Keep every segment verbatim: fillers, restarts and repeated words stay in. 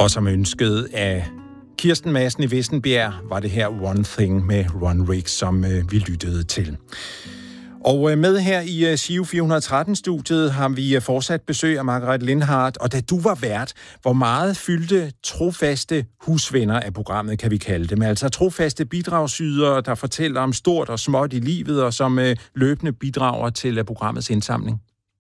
Og som ønsket af Kirsten Madsen i Vissenbjerg, var det her One Thing med Ron Riggs, som øh, vi lyttede til. Og øh, med her i øh, Giro fire tretten-studiet har vi øh, fortsat besøg af Margaret Lindhardt. Og da du var vært, hvor meget fyldte trofaste husvenner af programmet, kan vi kalde dem? Altså trofaste bidragsydere, der fortæller om stort og småt i livet, og som øh, løbende bidrager til øh, programmets indsamling?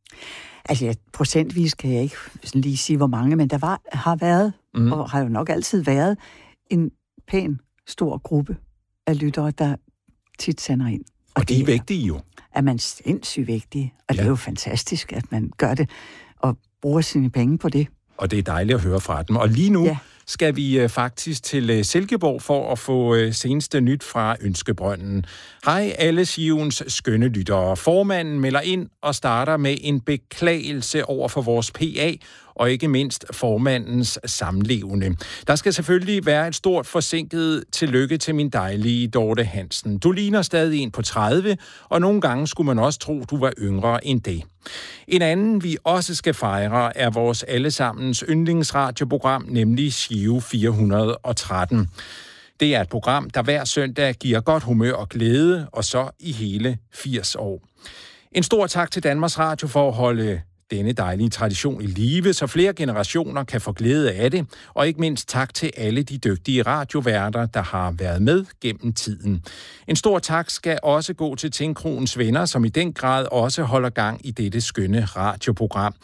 Altså, ja, procentvis kan jeg ikke sådan lige sige, hvor mange, men der var, har været, mm. og har jo nok altid været, en pæn, stor gruppe af lyttere, der tit sender ind. Og, og de er vigtige jo. Er man sindssygt vigtige, og ja. Det er jo fantastisk, at man gør det, og bruger sine penge på det. Og det er dejligt at høre fra dem. Og lige nu ja. skal vi uh, faktisk til uh, Silkeborg for at få uh, seneste nyt fra Ønskebrønden. Hej alle Giroens skønne lyttere. Formanden melder ind og starter med en beklagelse over for vores P A, og ikke mindst formandens samlevende. Der skal selvfølgelig være et stort forsinket tillykke til min dejlige Dorte Hansen. Du ligner stadig en på tredive, og nogle gange skulle man også tro, du var yngre end det. En anden, vi også skal fejre, er vores allesammens yndlingsradioprogram, nemlig Giro fire tretten. Det er et program, der hver søndag giver godt humør og glæde, og så i hele firs år. En stor tak til Danmarks Radio for at holde denne dejlige tradition i live, så flere generationer kan få glæde af det, og ikke mindst tak til alle de dygtige radioværter, der har været med gennem tiden. En stor tak skal også gå til Tinkroens venner, som i den grad også holder gang i dette skønne radioprogram.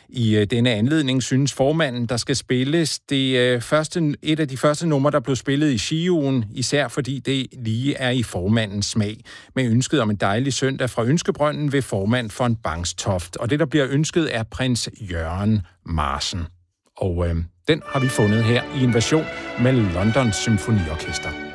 I denne anledning synes formanden, der skal spilles det første, et af de første numre, der blev spillet i Giroen, især fordi det lige er i formandens smag, med ønsket om en dejlig søndag fra Ønskebrønden ved formand for en Bangstoft. Og det, der bliver ønsket, er prins Jørgen Marsen. Og øh, den har vi fundet her i en version med London Symfoniorkester.